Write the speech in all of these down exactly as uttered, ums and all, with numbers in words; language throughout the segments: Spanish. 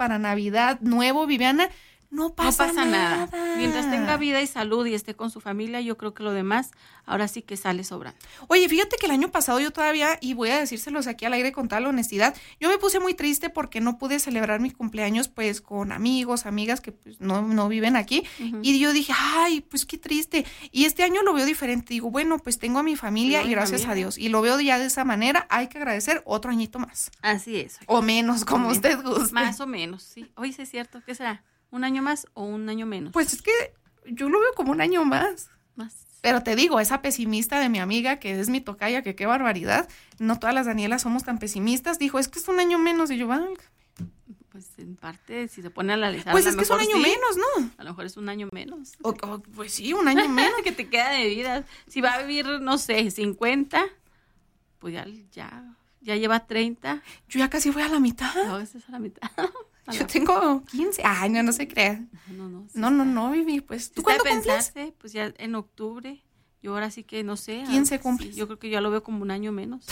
para Navidad nuevo, Viviana, no pasa, no pasa nada. nada. Mientras tenga vida y salud y esté con su familia, yo creo que lo demás ahora sí que sale sobrando. Oye, fíjate que el año pasado yo todavía, y voy a decírselos aquí al aire con toda la honestidad, yo me puse muy triste porque no pude celebrar mi cumpleaños pues con amigos, amigas que pues no, no viven aquí, uh-huh. y yo dije, ay, pues qué triste, y este año lo veo diferente, digo, bueno, pues tengo a mi familia y gracias familia. a Dios, y lo veo ya de esa manera, hay que agradecer otro añito más. Así es. O menos, como o usted menos. guste. Más o menos, sí. Oye, sí es cierto, ¿qué será? ¿Un año más o un año menos? Pues es que yo lo veo como un año más. Más. Pero te digo, esa pesimista de mi amiga, que es mi tocaya, que qué barbaridad, no todas las Danielas somos tan pesimistas, dijo, es que es un año menos, y yo, válgame. Pues en parte, si se pone a analizar, pues a es lo que es un año sí, menos, ¿no? A lo mejor es un año menos. O, o, pues sí, un año menos. Que te queda de vida. Si va a vivir, no sé, cincuenta, pues ya, ya, ya lleva treinta. Yo ya casi voy a la mitad. No, esa es a la mitad. Yo tengo quince. Ay, no, no se crea. No, no, sí no, no, no, Vivi, pues. ¿Tú cuándo cumples? Pues ya en octubre. Yo ahora sí que no sé. quince cumples. Sí, yo creo que ya lo veo como un año menos.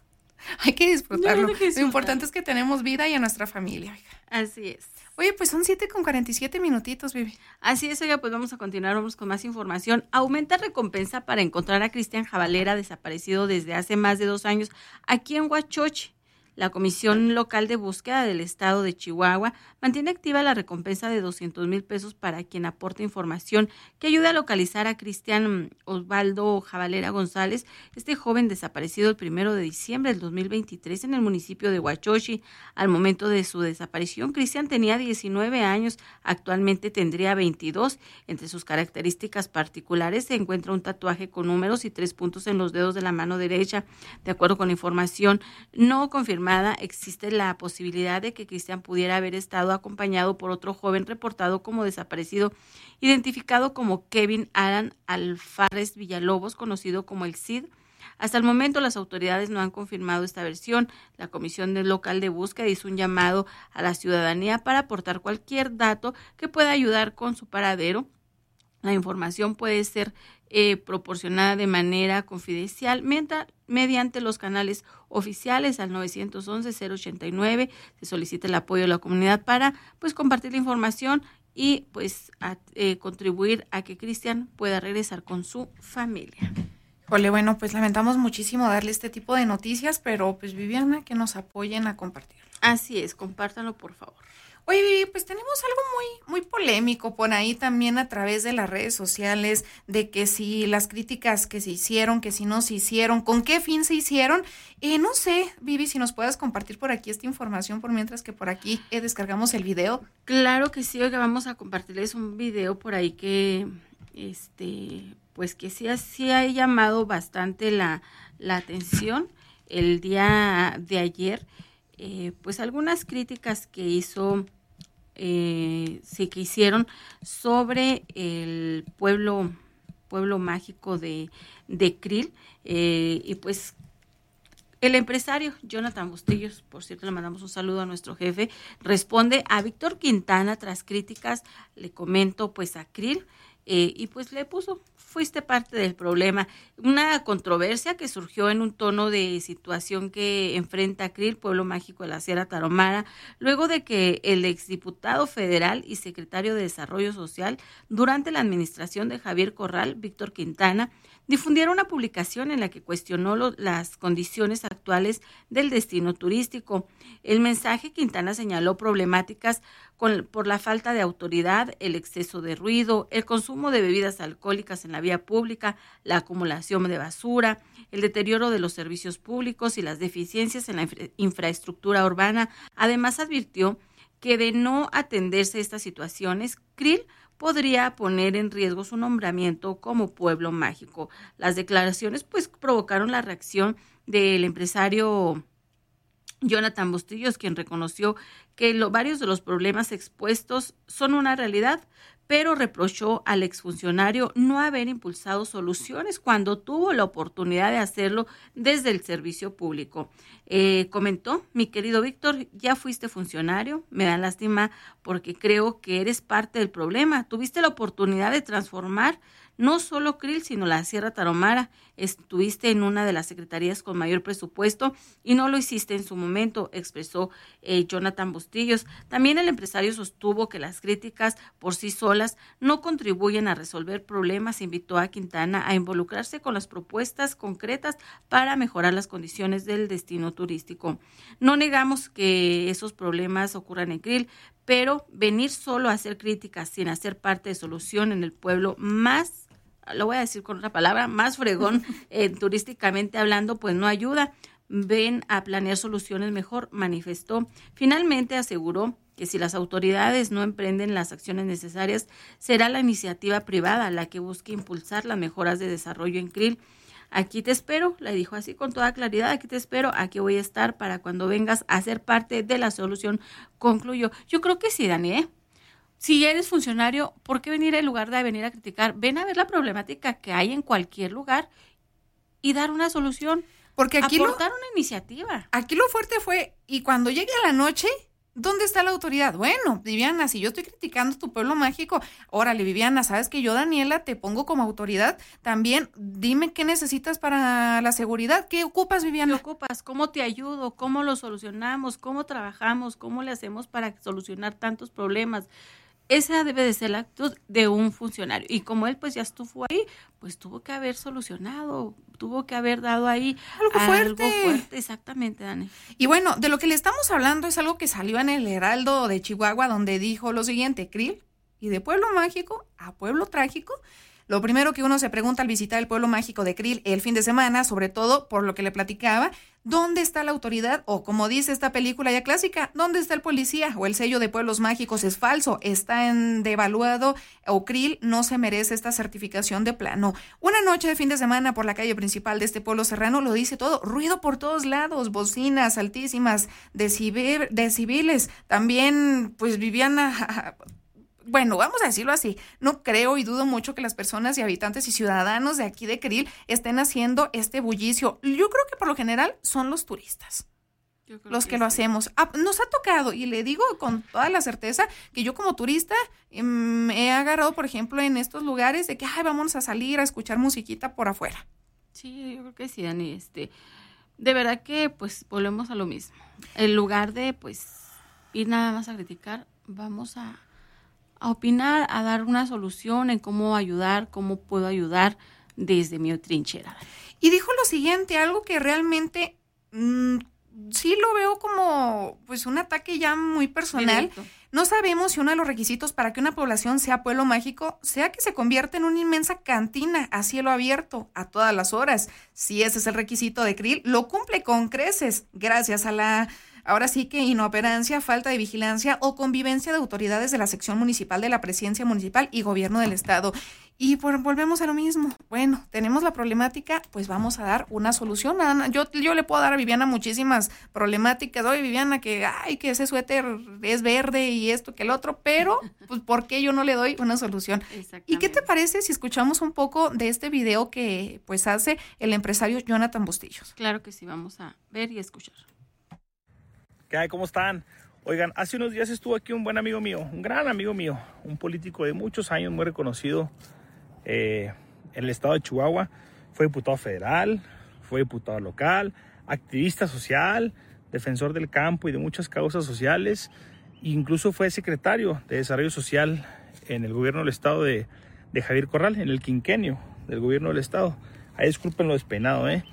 Hay que disfrutarlo. No, no, que disfrutar. Lo importante es que tenemos vida y a nuestra familia. Así es. Oye, pues son siete con cuarenta y siete minutitos, Vivi. Así es, oiga, pues vamos a continuar, vamos con más información. Aumenta recompensa para encontrar a Cristian Jabalera, desaparecido desde hace más de dos años, aquí en Huachochi. La Comisión Local de Búsqueda del Estado de Chihuahua mantiene activa la recompensa de doscientos mil pesos para quien aporte información que ayude a localizar a Cristian Osvaldo Jabalera González, este joven desaparecido el primero de diciembre del dos mil veintitrés en el municipio de Huachochi. Al momento de su desaparición, Cristian tenía diecinueve años, actualmente tendría veintidós. Entre sus características particulares se encuentra un tatuaje con números y tres puntos en los dedos de la mano derecha. De acuerdo con la información no confirmada, existe la posibilidad de que Cristian pudiera haber estado acompañado por otro joven reportado como desaparecido, identificado como Kevin Alan Alfares Villalobos, conocido como el Cid. Hasta el momento las autoridades no han confirmado esta versión. La Comisión Local de Búsqueda hizo un llamado a la ciudadanía para aportar cualquier dato que pueda ayudar con su paradero. La información puede ser eh, proporcionada de manera confidencial mientras, mediante los canales oficiales al nueve once, cero ochenta y nueve. Se solicita el apoyo de la comunidad para pues compartir la información y pues a, eh, contribuir a que Cristian pueda regresar con su familia. Ole, bueno, pues lamentamos muchísimo darle este tipo de noticias, pero pues Viviana, que nos apoyen a compartirlo. Así es, compártanlo por favor. Oye, Vivi, pues tenemos algo muy, muy polémico por ahí también a través de las redes sociales, de que si las críticas que se hicieron, que si no se hicieron, con qué fin se hicieron. Eh, no sé, Vivi, si nos puedas compartir por aquí esta información, por mientras que por aquí eh, descargamos el video. Claro que sí, oiga, vamos a compartirles un video por ahí que, este, pues que sí, sí ha llamado bastante la, la atención el día de ayer. Eh, pues algunas críticas que hizo... Eh, sí que hicieron sobre el pueblo pueblo mágico de, de Krill, eh, y pues el empresario Jonathan Bustillos, por cierto le mandamos un saludo a nuestro jefe, responde a Víctor Quintana tras críticas, le comento pues a Krill, eh, y pues le puso, fuiste parte del problema, una controversia que surgió en un tono de situación que enfrenta a Krill, pueblo mágico de la Sierra Tarahumara, luego de que el exdiputado federal y secretario de Desarrollo Social durante la administración de Javier Corral, Víctor Quintana, difundiera una publicación en la que cuestionó lo, las condiciones actuales del destino turístico. El mensaje, Quintana señaló problemáticas con, por la falta de autoridad, el exceso de ruido, el consumo de bebidas alcohólicas en la vía pública, la acumulación de basura, el deterioro de los servicios públicos y las deficiencias en la infra, infraestructura urbana. Además, advirtió que de no atenderse estas situaciones, Krill podría poner en riesgo su nombramiento como pueblo mágico. Las declaraciones pues provocaron la reacción del empresario Jonathan Bustillos, quien reconoció que lo, varios de los problemas expuestos son una realidad, pero reprochó al exfuncionario no haber impulsado soluciones cuando tuvo la oportunidad de hacerlo desde el servicio público. Eh, comentó, mi querido Víctor, ya fuiste funcionario, me da lástima porque creo que eres parte del problema, tuviste la oportunidad de transformar No solo Krill, sino la Sierra Tarahumara. Estuviste en una de las secretarías con mayor presupuesto y no lo hiciste en su momento, expresó eh, Jonathan Bustillos. También el empresario sostuvo que las críticas por sí solas no contribuyen a resolver problemas. Invitó a Quintana a involucrarse con las propuestas concretas para mejorar las condiciones del destino turístico. No negamos que esos problemas ocurran en Krill, pero venir solo a hacer críticas sin hacer parte de solución en el pueblo más, lo voy a decir con otra palabra, más fregón eh, turísticamente hablando, pues no ayuda. Ven a planear soluciones mejor, manifestó. Finalmente aseguró que si las autoridades no emprenden las acciones necesarias, será la iniciativa privada la que busque impulsar las mejoras de desarrollo en Krill. Aquí te espero, le dijo así con toda claridad, aquí te espero, aquí voy a estar para cuando vengas a ser parte de la solución, concluyó. Yo creo que sí, Dani, ¿eh? Si eres funcionario, ¿por qué venir en lugar de venir a criticar? Ven a ver la problemática que hay en cualquier lugar y dar una solución. Porque aquí aportar lo, una iniciativa. Aquí lo fuerte fue, y cuando llegue a la noche, ¿dónde está la autoridad? Bueno, Viviana, si yo estoy criticando tu pueblo mágico, órale, Viviana, sabes que yo, Daniela, te pongo como autoridad, también dime qué necesitas para la seguridad, ¿qué ocupas, Viviana? ¿Qué ocupas? ¿Cómo te ayudo? ¿Cómo lo solucionamos? ¿Cómo trabajamos? ¿Cómo le hacemos para solucionar tantos problemas? Esa debe de ser la actitud de un funcionario. Y como él pues ya estuvo ahí, pues tuvo que haber solucionado, tuvo que haber dado ahí algo fuerte. Algo fuerte, exactamente, Dani. Y bueno, de lo que le estamos hablando es algo que salió en el Heraldo de Chihuahua, donde dijo lo siguiente: Krill, y de pueblo mágico a pueblo trágico. Lo primero que uno se pregunta al visitar el pueblo mágico de Krill el fin de semana, sobre todo por lo que le platicaba, ¿dónde está la autoridad? O como dice esta película ya clásica, ¿dónde está el policía? O el sello de pueblos mágicos es falso, está en devaluado, o Krill no se merece esta certificación de plano. Una noche de fin de semana por la calle principal de este pueblo serrano lo dice todo, ruido por todos lados, bocinas altísimas, decibel, decibeles, también pues Viviana... Bueno, vamos a decirlo así, no creo y dudo mucho que las personas y habitantes y ciudadanos de aquí de Krill estén haciendo este bullicio. Yo creo que por lo general son los turistas los que, que lo sí. hacemos. Ah, nos ha tocado, y le digo con toda la certeza, que yo como turista eh, me he agarrado, por ejemplo, en estos lugares de que, ay, vamos a salir a escuchar musiquita por afuera. Sí, yo creo que sí, Dani. Este, de verdad que, pues, volvemos a lo mismo. En lugar de, pues, ir nada más a criticar, vamos a... a opinar, a dar una solución en cómo ayudar, cómo puedo ayudar desde mi trinchera. Y dijo lo siguiente, algo que realmente mmm, sí lo veo como pues un ataque ya muy personal. Directo. No sabemos si uno de los requisitos para que una población sea pueblo mágico sea que se convierta en una inmensa cantina a cielo abierto a todas las horas. Si ese es el requisito de Krill, lo cumple con creces gracias a la... Ahora sí que inoperancia, falta de vigilancia o convivencia de autoridades de la sección municipal de la presidencia municipal y gobierno del estado. Y pues volvemos a lo mismo. Bueno, tenemos la problemática, pues vamos a dar una solución. Yo, yo le puedo dar a Viviana muchísimas problemáticas. Oye, Viviana, que ay, que ese suéter es verde y esto que el otro, pero pues ¿por qué yo no le doy una solución? ¿Y qué te parece si escuchamos un poco de este video que pues hace el empresario Jonathan Bustillos? Claro que sí, vamos a ver y escuchar. ¿Qué hay? ¿Cómo están? Oigan, hace unos días estuvo aquí un buen amigo mío, un gran amigo mío, un político de muchos años, muy reconocido eh, en el estado de Chihuahua. Fue diputado federal, fue diputado local, activista social, defensor del campo y de muchas causas sociales. Incluso fue secretario de Desarrollo Social en el gobierno del estado de, de Javier Corral, en el quinquenio del gobierno del estado. Ahí disculpen lo despeinado, ¿eh?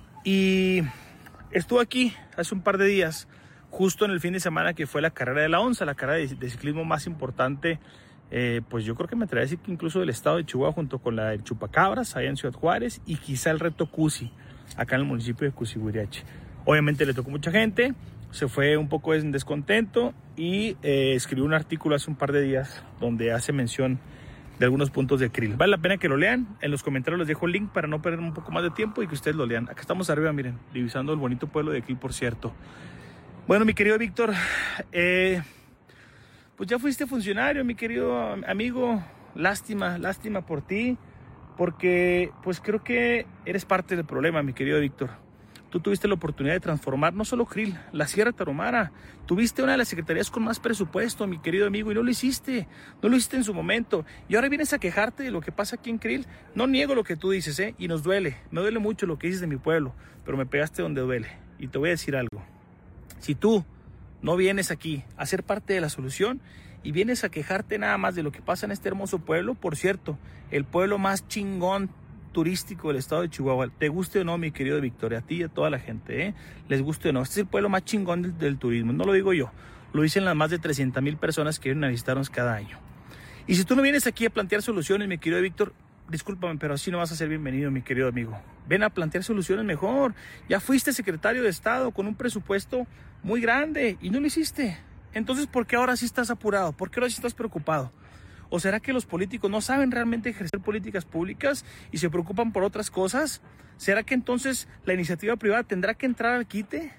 Y estuvo aquí hace un par de días, justo en el fin de semana que fue la carrera de la onza, la carrera de, de ciclismo más importante, eh, pues yo creo que me atrevería a decir que incluso del estado de Chihuahua, junto con la del Chupacabras, allá en Ciudad Juárez, y quizá el reto Cusi, acá en el municipio de Cusihuiriache. Obviamente le tocó mucha gente, se fue un poco en descontento y eh, escribió un artículo hace un par de días donde hace mención de algunos puntos de Krill. Vale la pena que lo lean. En los comentarios les dejo el link para no perder un poco más de tiempo y que ustedes lo lean. Acá estamos arriba, miren, divisando el bonito pueblo de Krill, por cierto. Bueno, mi querido Víctor, eh, pues ya fuiste funcionario, mi querido amigo. Lástima, lástima por ti, porque pues creo que eres parte del problema, mi querido Víctor. Tú tuviste la oportunidad de transformar no solo Krill, la Sierra Tarahumara. Tuviste una de las secretarías con más presupuesto, mi querido amigo, y no lo hiciste. No lo hiciste en su momento. Y ahora vienes a quejarte de lo que pasa aquí en Krill. No niego lo que tú dices, ¿eh? Y nos duele. Me duele mucho lo que dices de mi pueblo, pero me pegaste donde duele. Y te voy a decir algo. Si tú no vienes aquí a ser parte de la solución y vienes a quejarte nada más de lo que pasa en este hermoso pueblo, por cierto, el pueblo más chingón turístico del estado de Chihuahua, te guste o no, mi querido Víctor, a ti y a toda la gente, ¿eh? Les guste o no, este es el pueblo más chingón del, del turismo, no lo digo yo, lo dicen las más de trescientas mil personas que vienen a visitarnos cada año. Y si tú no vienes aquí a plantear soluciones, mi querido Víctor, discúlpame, pero así no vas a ser bienvenido, mi querido amigo. Ven a plantear soluciones mejor. Ya fuiste secretario de Estado con un presupuesto muy grande y no lo hiciste. Entonces, ¿por qué ahora sí estás apurado? ¿Por qué ahora sí estás preocupado? ¿O será que los políticos no saben realmente ejercer políticas públicas y se preocupan por otras cosas? ¿Será que entonces la iniciativa privada tendrá que entrar al quite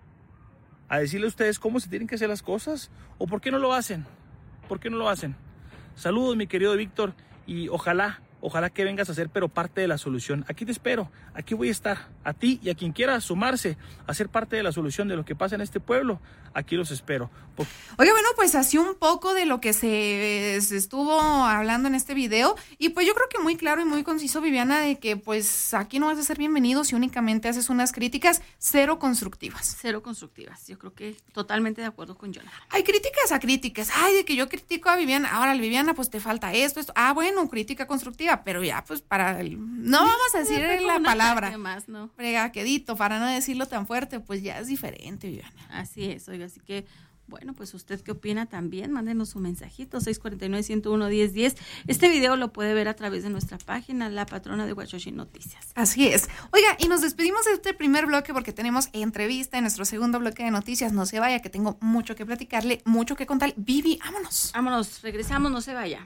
a decirle a ustedes cómo se tienen que hacer las cosas? ¿O por qué no lo hacen? ¿Por qué no lo hacen? Saludos, mi querido Víctor, y ojalá, ojalá que vengas a ser pero parte de la solución. Aquí te espero, aquí voy a estar, a ti y a quien quiera sumarse a ser parte de la solución de lo que pasa en este pueblo, aquí los espero. Por... Oye, bueno, pues así un poco de lo que se, se estuvo hablando en este video, y pues yo creo que muy claro y muy conciso, Viviana, de que pues aquí no vas a ser bienvenido si únicamente haces unas críticas cero constructivas. Cero constructivas, yo creo que totalmente de acuerdo con Jonathan. Hay críticas a críticas, ay, de que yo critico a Viviana, ahora Viviana, pues te falta esto, esto, ah, bueno, crítica constructiva, pero ya, pues para el... No vamos a decir no, la palabra, más, ¿no? Fregaquedito, para no decirlo tan fuerte, pues ya es diferente, Viviana. Así es, oiga, así que, bueno, pues usted qué opina también, mándenos un mensajito, seis cuatro nueve, uno cero uno, diez diez. Este video lo puede ver a través de nuestra página, La Patrona de Huachochi Noticias. Así es. Oiga, y nos despedimos de este primer bloque porque tenemos entrevista en nuestro segundo bloque de noticias. No se vaya, que tengo mucho que platicarle, mucho que contar. Vivi, vámonos. Vámonos, regresamos, no se vaya.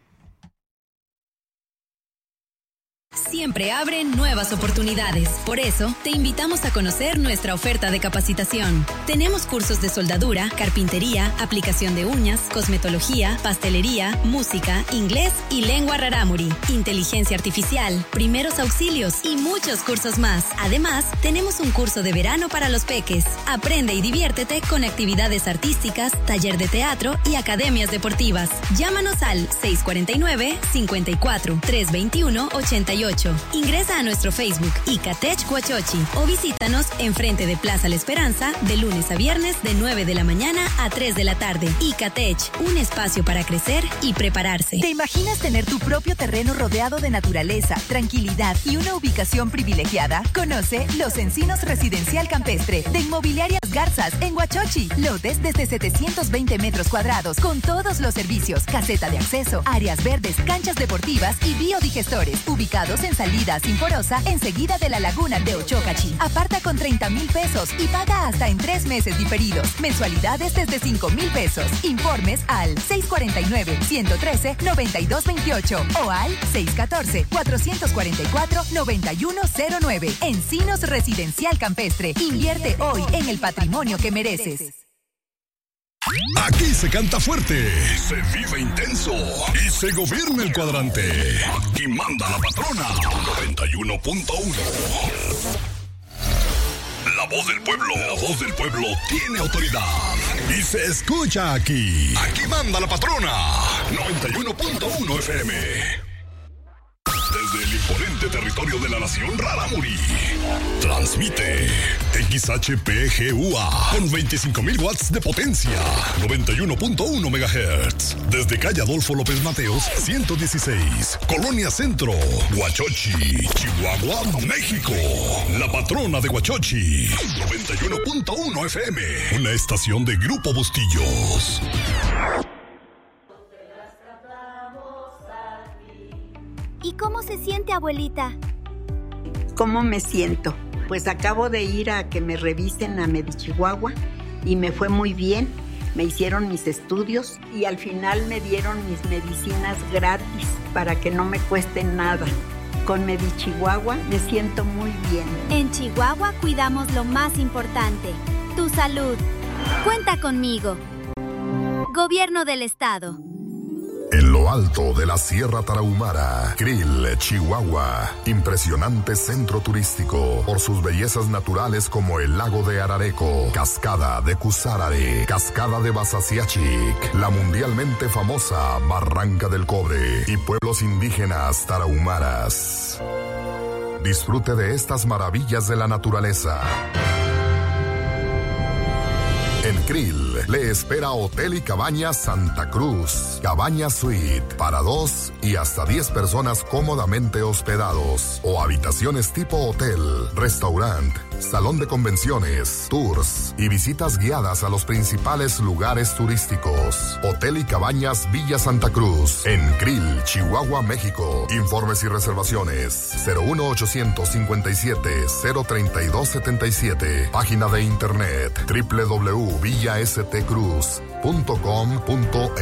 Siempre abren nuevas oportunidades. Por eso, te invitamos a conocer nuestra oferta de capacitación. Tenemos cursos de soldadura, carpintería, aplicación de uñas, cosmetología, pastelería, música, inglés y lengua rarámuri, inteligencia artificial, primeros auxilios y muchos cursos más. Además, tenemos un curso de verano para los peques. Aprende y diviértete con actividades artísticas, taller de teatro y academias deportivas. Llámanos al seis cuatro nueve, cinco cuatro, tres dos uno, ocho ocho. Ingresa a nuestro Facebook Icatech Huachochi o visítanos enfrente de Plaza La Esperanza de lunes a viernes de nueve de la mañana a tres de la tarde. Icatech, un espacio para crecer y prepararse. ¿Te imaginas tener tu propio terreno rodeado de naturaleza, tranquilidad y una ubicación privilegiada? Conoce Los Encinos Residencial Campestre de Inmobiliarias Garzas en Huachochi. Lotes desde setecientos veinte metros cuadrados con todos los servicios, caseta de acceso, áreas verdes, canchas deportivas y biodigestores, ubicados en Salida Sinforosa, enseguida de la laguna de Ochocachi. Aparta con treinta mil pesos y paga hasta en tres meses diferidos. Mensualidades desde cinco mil pesos. Informes al seis cuatro nueve, uno uno tres, nueve dos dos ocho o al seis uno cuatro, cuatro cuatro cuatro, nueve uno cero nueve. Encinos Residencial Campestre. Invierte hoy en el patrimonio que mereces. Aquí se canta fuerte, se vive intenso y se gobierna el cuadrante. Aquí manda la patrona. noventa y uno punto uno. La voz del pueblo, la voz del pueblo tiene autoridad y se escucha aquí. Aquí manda la patrona. noventa y uno punto uno F M. Desde el imponente territorio de la nación Rarámuri, transmite X H P G U A con veinticinco mil watts de potencia, noventa y uno punto uno megahertz. Desde calle Adolfo López Mateos, ciento dieciséis, Colonia Centro, Huachochi, Chihuahua, México. La patrona de Huachochi, noventa y uno punto uno F M, una estación de Grupo Bustillos. ¿Y cómo se siente, abuelita? ¿Cómo me siento? Pues acabo de ir a que me revisen a Medichihuahua y me fue muy bien. Me hicieron mis estudios y al final me dieron mis medicinas gratis para que no me cueste nada. Con Medichihuahua me siento muy bien. En Chihuahua cuidamos lo más importante, tu salud. Cuenta conmigo. Gobierno del Estado. En lo alto de la Sierra Tarahumara, Krill, Chihuahua. Impresionante centro turístico por sus bellezas naturales como el lago de Arareco, cascada de Cusarare, cascada de Basasiachic, la mundialmente famosa Barranca del Cobre y pueblos indígenas tarahumaras. Disfrute de estas maravillas de la naturaleza. En Krill le espera Hotel y Cabañas Santa Cruz. Cabaña Suite para dos y hasta diez personas cómodamente hospedados. O habitaciones tipo hotel, restaurante, salón de convenciones, tours y visitas guiadas a los principales lugares turísticos. Hotel y Cabañas Villa Santa Cruz. En Krill, Chihuahua, México. Informes y reservaciones cero uno ochocientos cincuenta y siete cero treinta y dos setenta y siete. Página de internet doble u doble u doble u punto villa s t cruz punto com punto